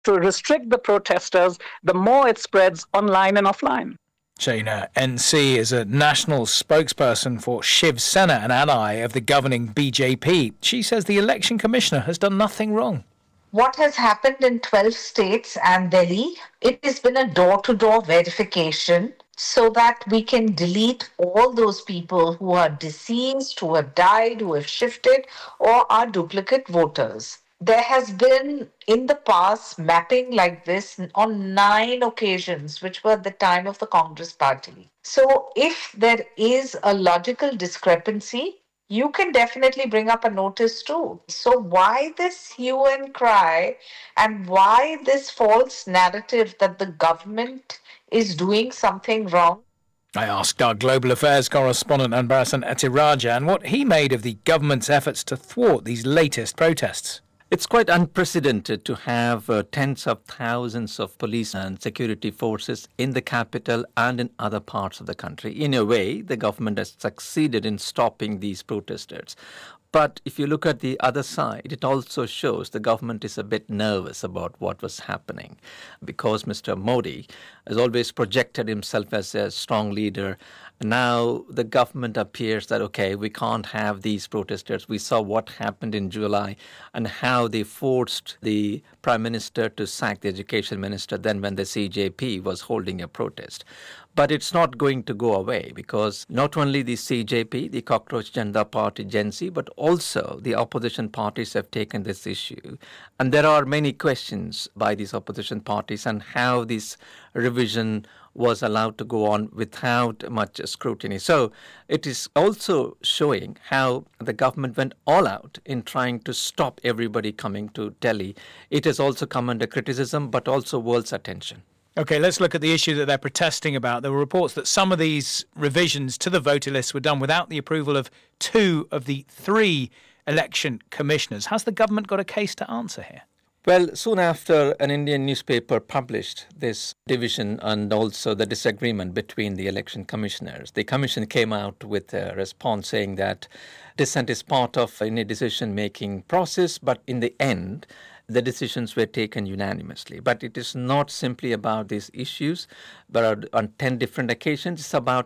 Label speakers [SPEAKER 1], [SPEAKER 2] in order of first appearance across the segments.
[SPEAKER 1] to restrict the protesters, the more it spreads online and offline.
[SPEAKER 2] Shana NC is a national spokesperson for Shiv Sena, an ally of the governing BJP. She says the election commissioner has done nothing wrong.
[SPEAKER 3] What has happened in 12 states and Delhi, it has been a door-to-door verification so that we can delete all those people who are deceased, who have died, who have shifted, or are duplicate voters. There has been in the past mapping like this on 9 occasions, which were the time of the Congress party. So if there is a logical discrepancy, you can definitely bring up a notice too. So why this hue and cry, and why this false narrative that the government is doing something wrong?
[SPEAKER 2] I asked our global affairs correspondent Anbarasan Ethirajan what he made of the government's efforts to thwart these latest protests.
[SPEAKER 4] It's quite unprecedented to have tens of thousands of police and security forces in the capital and in other parts of the country. In a way, the government has succeeded in stopping these protesters. But if you look at the other side, it also shows the government is a bit nervous about what was happening, because Mr. Modi has always projected himself as a strong leader. Now the government appears that, okay, we can't have these protesters. We saw what happened in July and how they forced the Prime Minister to sack the Education Minister then when the CJP was holding a protest. But it's not going to go away, because not only the CJP, the Cockroach Janata Party, Gen Z, but also the opposition parties have taken this issue. And there are many questions by these opposition parties on how this revision was allowed to go on without much scrutiny. So it is also showing how the government went all out in trying to stop everybody coming to Delhi. It has also come under criticism, but also world's attention.
[SPEAKER 2] OK, let's look at the issue that they're protesting about. There were reports that some of these revisions to the voter list were done without the approval of 2 of the 3 election commissioners. Has the government got a case to answer here?
[SPEAKER 4] Well, soon after an Indian newspaper published this division and also the disagreement between the election commissioners, the commission came out with a response saying that dissent is part of any decision-making process, but in the end, the decisions were taken unanimously. But it is not simply about these issues, but on 10 different occasions, it's about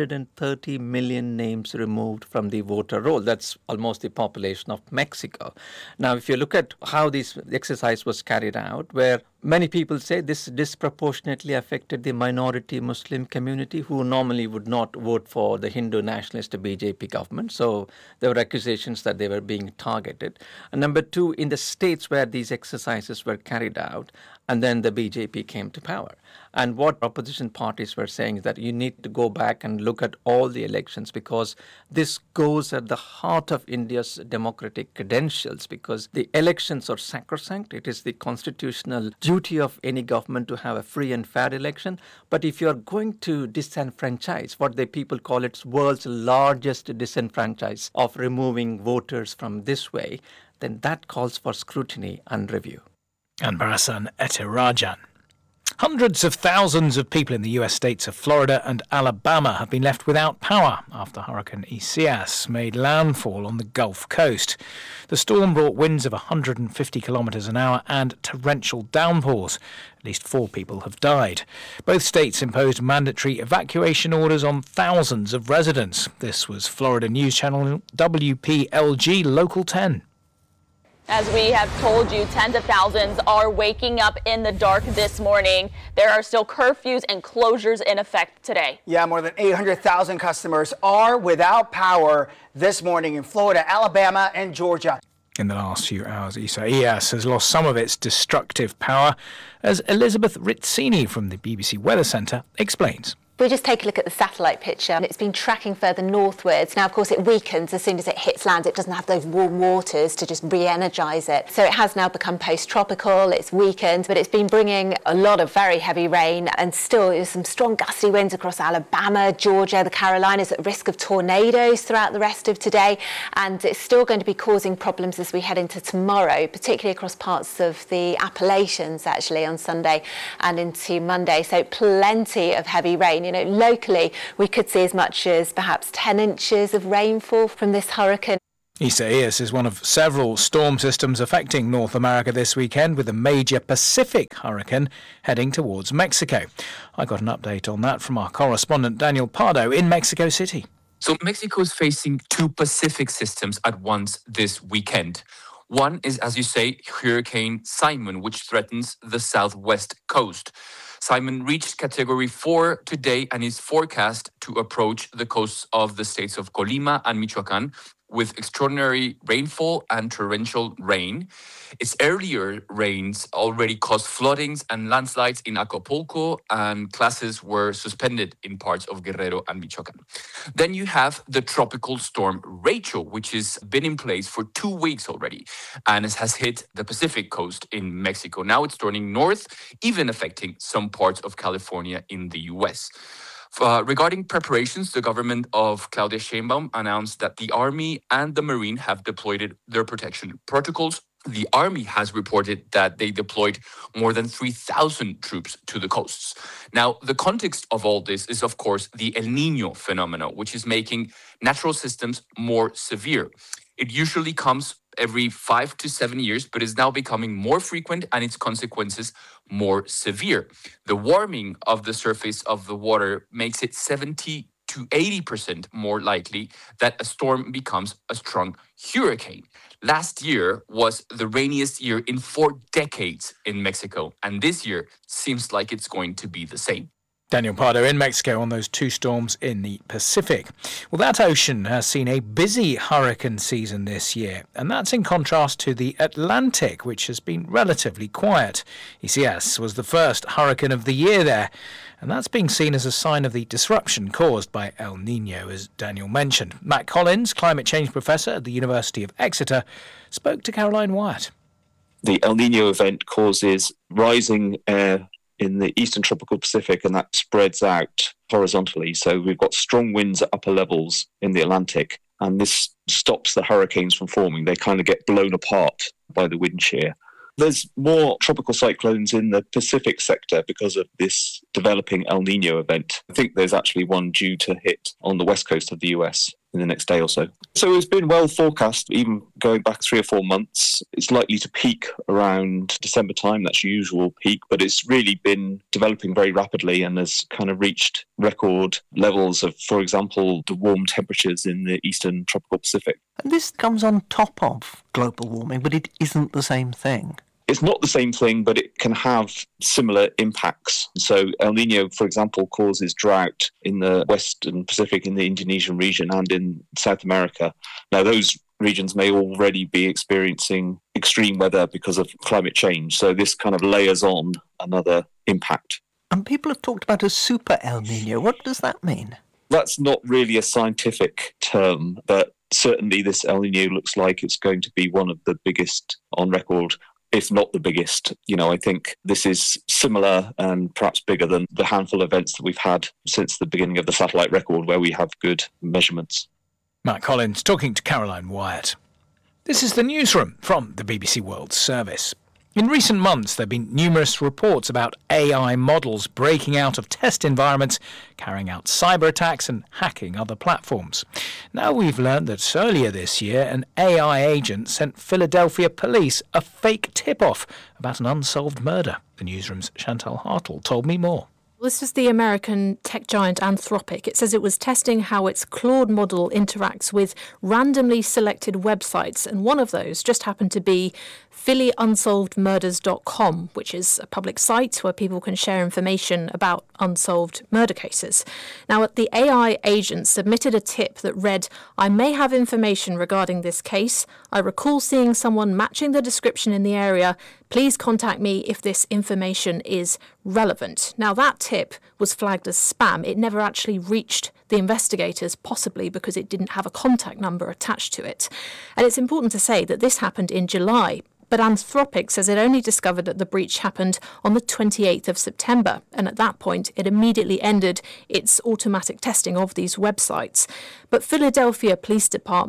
[SPEAKER 4] 130 million names removed from the voter roll. That's almost the population of Mexico. Now, if you look at how this exercise was carried out, where many people say this disproportionately affected the minority Muslim community who normally would not vote for the Hindu nationalist BJP government. So there were accusations that they were being targeted. And number 2, in the states where these exercises were carried out, and then the BJP came to power. And what opposition parties were saying is that you need to go back and look at all the elections, because this goes at the heart of India's democratic credentials, because the elections are sacrosanct. It is the constitutional duty of any government to have a free and fair election. But if you are going to disenfranchise, what the people call it's world's largest disenfranchise of removing voters from this way, then that calls for scrutiny and review.
[SPEAKER 2] Anbarasan Ethirajan. Hundreds of thousands of people in the US states of Florida and Alabama have been left without power after Hurricane Isaias made landfall on the Gulf Coast. The storm brought winds of 150 kilometres an hour and torrential downpours. At least 4 people have died. Both states imposed mandatory evacuation orders on thousands of residents. This was Florida News Channel WPLG Local 10.
[SPEAKER 5] As we have told you, tens of thousands are waking up in the dark this morning. There are still curfews and closures in effect today.
[SPEAKER 6] Yeah, more than 800,000 customers are without power this morning in Florida, Alabama, and Georgia.
[SPEAKER 2] In the last few hours, Isaias has lost some of its destructive power, as Elizabeth Rizzini from the BBC Weather Centre explains.
[SPEAKER 7] If we just take a look at the satellite picture, it's been tracking further northwards. Now, of course, it weakens as soon as it hits land. It doesn't have those warm waters to just re-energise it. So it has now become post-tropical, it's weakened, but it's been bringing a lot of very heavy rain, and still there's some strong gusty winds across Alabama, Georgia, the Carolinas, at risk of tornadoes throughout the rest of today. And it's still going to be causing problems as we head into tomorrow, particularly across parts of the Appalachians, actually, on Sunday and into Monday. So plenty of heavy rain. You know, locally, we could see as much as perhaps 10 inches of rainfall from this hurricane.
[SPEAKER 2] Isaias is one of several storm systems affecting North America this weekend, with a major Pacific hurricane heading towards Mexico. I got an update on that from our correspondent Daniel Pardo in Mexico City.
[SPEAKER 8] So Mexico is facing two Pacific systems at once this weekend. One is, as you say, Hurricane Simon, which threatens the southwest coast. Simon reached Category 4 today and is forecast to approach the coasts of the states of Colima and Michoacán with extraordinary rainfall and torrential rain. Its earlier rains already caused floodings and landslides in Acapulco, and classes were suspended in parts of Guerrero and Michoacán. Then you have the tropical storm Rachel, which has been in place for 2 weeks already, and it has hit the Pacific coast in Mexico. Now it's turning north, even affecting some parts of California in the U.S. Regarding preparations, the government of Claudia Sheinbaum announced that the Army and the Marine have deployed their protection protocols. The Army has reported that they deployed more than 3,000 troops to the coasts. Now, the context of all this is, of course, the El Niño phenomenon, which is making natural systems more severe. It usually comes every 5 to 7 years, but is now becoming more frequent and its consequences more severe. The warming of the surface of the water makes it 70 to 80% more likely that a storm becomes a strong hurricane. Last year was the rainiest year in 4 decades in Mexico, and this year seems like it's going to be the same.
[SPEAKER 2] Daniel Pardo in Mexico on those two storms in the Pacific. Well, that ocean has seen a busy hurricane season this year, and that's in contrast to the Atlantic, which has been relatively quiet. Isaias was the first hurricane of the year there, and that's being seen as a sign of the disruption caused by El Niño, as Daniel mentioned. Matt Collins, climate change professor at the University of Exeter, spoke to Caroline Wyatt.
[SPEAKER 9] The El Niño event causes rising air in the eastern tropical Pacific, and that spreads out horizontally. So we've got strong winds at upper levels in the Atlantic, and this stops the hurricanes from forming. They kind of get blown apart by the wind shear. There's more tropical cyclones in the Pacific sector because of this developing El Niño event. I think there's actually one due to hit on the west coast of the US in the next day or so. So it's been well forecast, even going back 3 or 4 months. It's likely to peak around December time, that's usual peak, but it's really been developing very rapidly and has kind of reached record levels of, for example, the warm temperatures in the eastern tropical Pacific.
[SPEAKER 10] And this comes on top of global warming, but it isn't the same thing.
[SPEAKER 9] It's not the same thing, but it can have similar impacts. So El Niño, for example, causes drought in the Western Pacific, in the Indonesian region and in South America. Now, those regions may already be experiencing extreme weather because of climate change. So this kind of layers on another impact.
[SPEAKER 10] And people have talked about a super El Niño. What does that mean?
[SPEAKER 9] That's not really a scientific term, but certainly this El Niño looks like it's going to be one of the biggest on record, if not the biggest. You know, I think this is similar and perhaps bigger than the handful of events that we've had since the beginning of the satellite record, where we have good measurements.
[SPEAKER 2] Matt Collins talking to Caroline Wyatt. This is the newsroom from the BBC World Service. In recent months, there have been numerous reports about AI models breaking out of test environments, carrying out cyber attacks and hacking other platforms. Now we've learned that earlier this year, an AI agent sent Philadelphia police a fake tip-off about an unsolved murder. The newsroom's Chantal Hartle told me more.
[SPEAKER 11] This was the American tech giant Anthropic. It says it was testing how its Claude model interacts with randomly selected websites, and one of those just happened to be PhillyUnsolvedMurders.com, which is a public site where people can share information about unsolved murder cases. Now, the AI agent submitted a tip that read, "I may have information regarding this case. I recall seeing someone matching the description in the area. Please contact me if this information is relevant." Now, that tip was flagged as spam. It never actually reached the investigators, possibly because it didn't have a contact number attached to it. And it's important to say that this happened in July. But Anthropic says it only discovered that the breach happened on the 28th of September, and at that point it immediately ended its automatic testing of these websites. But Philadelphia Police Department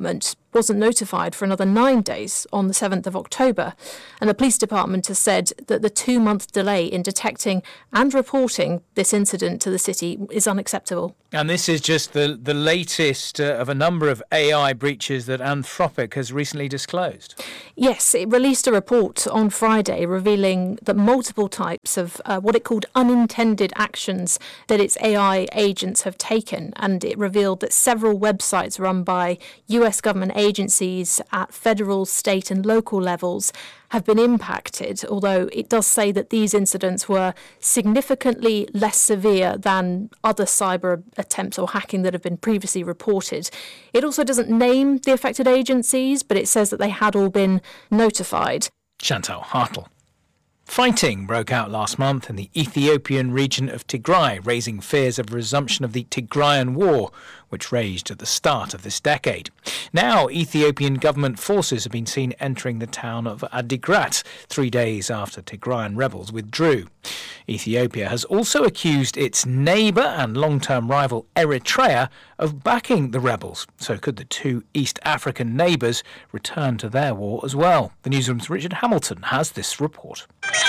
[SPEAKER 11] wasn't notified for another 9 days on the 7th of October. And the police department has said that the 2-month delay in detecting and reporting this incident to the city is unacceptable.
[SPEAKER 2] And this is just the latest of a number of AI breaches that Anthropic has recently disclosed.
[SPEAKER 11] Yes, it released a report on Friday revealing that multiple types of what it called unintended actions that its AI agents have taken. And it revealed that several websites run by US government agencies at federal, state and local levels have been impacted, although it does say that these incidents were significantly less severe than other cyber attempts or hacking that have been previously reported. It also doesn't name the affected agencies, but it says that they had all been notified.
[SPEAKER 2] Chantal Hartle. Fighting broke out last month in the Ethiopian region of Tigray, raising fears of resumption of the Tigrayan War, which raged at the start of this decade. Now, Ethiopian government forces have been seen entering the town of Adigrat 3 days after Tigrayan rebels withdrew. Ethiopia has also accused its neighbour and long-term rival Eritrea of backing the rebels. So could the two East African neighbours return to their war as well? The newsroom's Richard Hamilton has this report.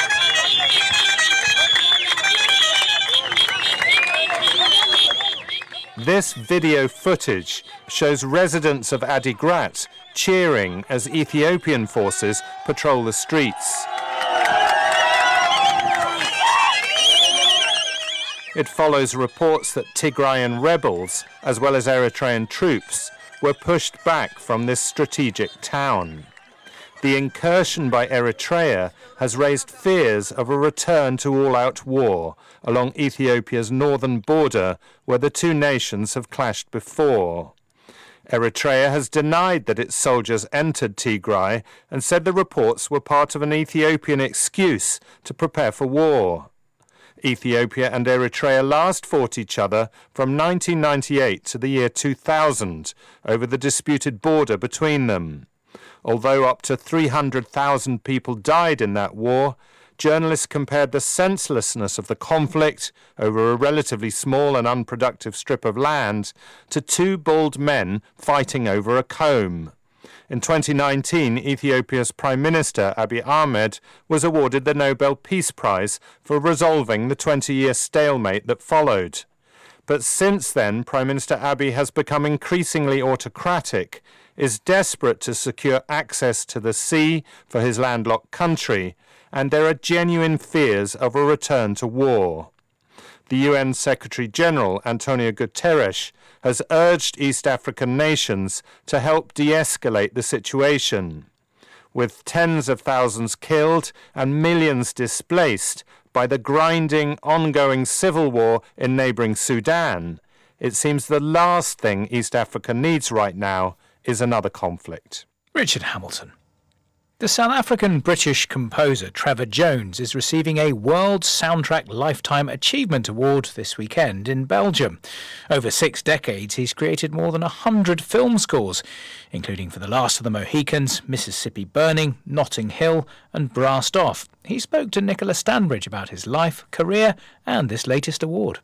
[SPEAKER 12] This video footage shows residents of Adigrat cheering as Ethiopian forces patrol the streets. It follows reports that Tigrayan rebels, as well as Eritrean troops, were pushed back from this strategic town. The incursion by Eritrea has raised fears of a return to all-out war along Ethiopia's northern border, where the two nations have clashed before. Eritrea has denied that its soldiers entered Tigray and said the reports were part of an Ethiopian excuse to prepare for war. Ethiopia and Eritrea last fought each other from 1998 to the year 2000 over the disputed border between them. Although up to 300,000 people died in that war, journalists compared the senselessness of the conflict over a relatively small and unproductive strip of land to two bald men fighting over a comb. In 2019, Ethiopia's Prime Minister Abiy Ahmed was awarded the Nobel Peace Prize for resolving the 20-year stalemate that followed. But since then, Prime Minister Abiy has become increasingly autocratic, is desperate to secure access to the sea for his landlocked country, and there are genuine fears of a return to war. The UN Secretary-General, Antonio Guterres, has urged East African nations to help de-escalate the situation. With tens of thousands killed and millions displaced by the grinding, ongoing civil war in neighbouring Sudan, it seems the last thing East Africa needs right now is another conflict.
[SPEAKER 2] Richard Hamilton. The South African-British composer Trevor Jones is receiving a World Soundtrack Lifetime Achievement Award this weekend in Belgium. Over 6 decades, he's created more than 100 film scores, including for The Last of the Mohicans, Mississippi Burning, Notting Hill and Brassed Off. He spoke to Nicola Stanbridge about his life, career and this latest award.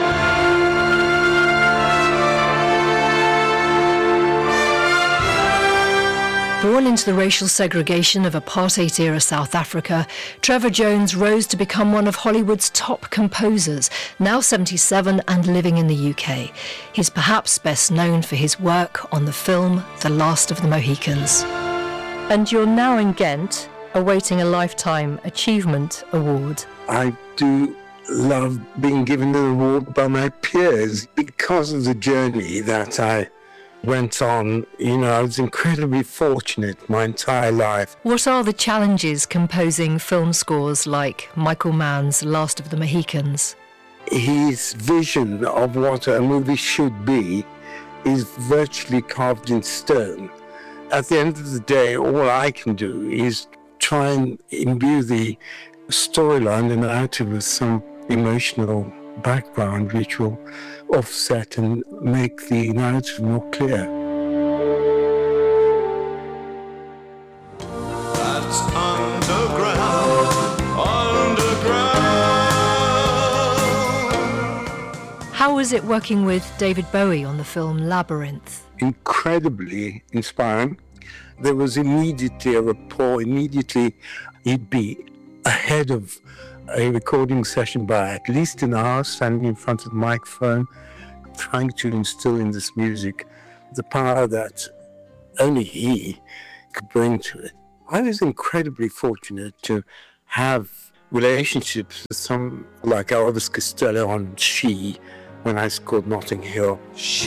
[SPEAKER 13] Born into the racial segregation of apartheid-era South Africa, Trevor Jones rose to become one of Hollywood's top composers, now 77 and living in the UK. He's perhaps best known for his work on the film The Last of the Mohicans. And you're now in Ghent, awaiting a Lifetime Achievement Award.
[SPEAKER 14] I do love being given an award by my peers because of the journey that I went on. I was incredibly fortunate my entire life.
[SPEAKER 13] What are the challenges composing film scores like Michael Mann's Last of the Mohicans?
[SPEAKER 14] His vision of what a movie should be is virtually carved in stone. At the end of the day, all I can do is try and imbue the storyline and narrative with some emotional background which will offset and make the narrative more clear.
[SPEAKER 15] That's underground.
[SPEAKER 13] How was it working with David Bowie on the film Labyrinth?
[SPEAKER 14] Incredibly inspiring. There was immediately a rapport. Immediately he'd be ahead of a recording session by at least an hour, standing in front of the microphone, trying to instill in this music the power that only he could bring to it. I was incredibly fortunate to have relationships with some like Elvis Costello on She when I scored Notting Hill.